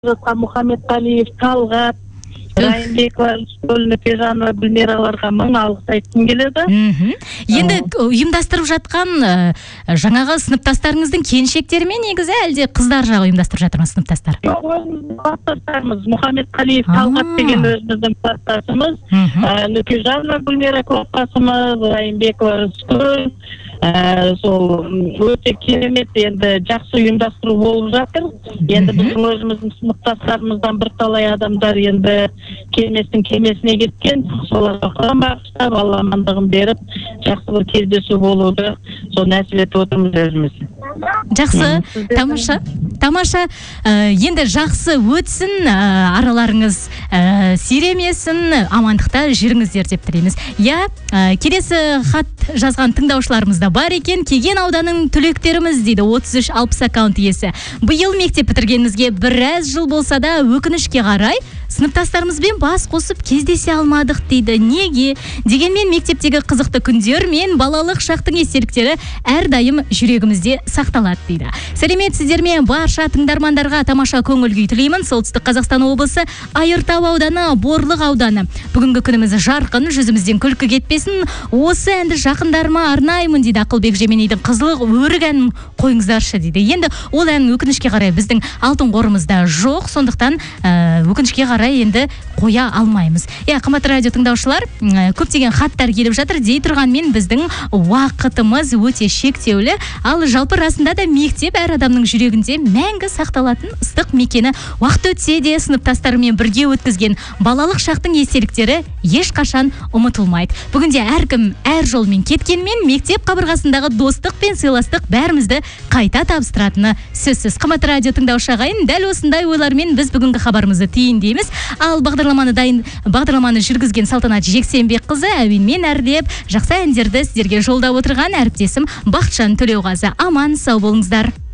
жатқан Мұхаммедқалиев, Талғат, Райымбекова, Нөкежанова, Гүлмираларға мың алғыс айтқым келеді. Енді ұйымдастырып жатқан жаңағы сыныптастарыңыздың келіншектері ме негізі, әлде қыздар жағы ұйымдастырып жатыр ма сыныптастар? Класстастарымыз Мұхаммедқалиев, Талғат деген өзіміздің класстасымыз, Нөкежанова, Гүлмира класстасымыз, Райымбекова, Рыскүл. Сол өте керемет, енді жақсы ұйымдастыру болып жатыр. Енді біздің өзіміздің сыныптастарымыздан бірталай адамдар енді келместің кемесіне кеткен. Соларға құран бағыштап, Алла амандығын беріп, жақсы бір кездесу болуды сол нәсіп етіп отырмыз өзіміз. Жақсы, тамаша. Енді жақсы өтсін, араларыңыз сиремесін, амандықта жүріңіздер деп тілейміз. Келесі хат жазған тыңдаушыларымыз да бар екен. Кеген ауданның түлектеріміз дейді 3360 аккаунт иесі. Биыл мектеп бітіргенімізге біраз жыл болса да өкінішке қарай сыныптастарымызбен бас қосып кездесе алмадық дейді. Неге? Дегенмен мектептегі қызықты күндер мен балалық шақтың естеліктері әрдайым жүрегімізде сақталады дейді. Сәлеметсіздер ме? Барша тыңдармандарға тамаша көңіл күй тілеймін. Солтүстік Қазақстан облысы Айыртау ауданы, Борлық ауданы. Бүгінгі күніміз жарқын, жүзімізден күлкі кетпесін. Осы әнді жақындарыма арнаймын дейді. Ақылбек Жеменейдің Қызылық өрік әнін қойыңыздаршы дейді. Енді ол ән өкінішке қарай біздің алтын қорымызда жоқ, сондықтан өкінішке қарай енді қоя алмаймыз. Қымбатты радио тыңдаушылар, көптеген хаттар келіп жатыр. Дей тұрғанмен біздің уақытымыз өте шектеулі. Ал жалпы расында да мектеп әр адамның жүрегінде мәңгі сақталатын ыстық мекені. Уақыт өтсе де сыныптастарымен бірге өткізген балалық шақтың естеліктері ешқашан ұмытылмайды. Бүгінде әркім әр жолмен кеткенмен мектеп қабырғасындағы достық пен сыйластық бәрімізді қайта табыстыратыны сөзсіз. Қымбатты радио тыңдаушы ағайын, дәл осындай ойлармен біз бүгінгі хабарымызды түйіндейміз. Ал бағдарламаны жүргізген Салтанат Жексенбекқызы әуенмен әрлеп, жақсы әндерді сіздерге жолдап отырған әріптесім Бақытжан Төлеуғазы. Аман сау болыңыздар.